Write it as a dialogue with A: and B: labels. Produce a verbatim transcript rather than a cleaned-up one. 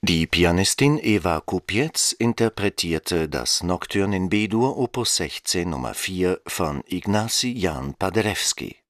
A: Die Pianistin Eva Kupiec interpretierte das Nocturne in B-Dur Opus sechzehn Nummer vier von Ignacy Jan Paderewski.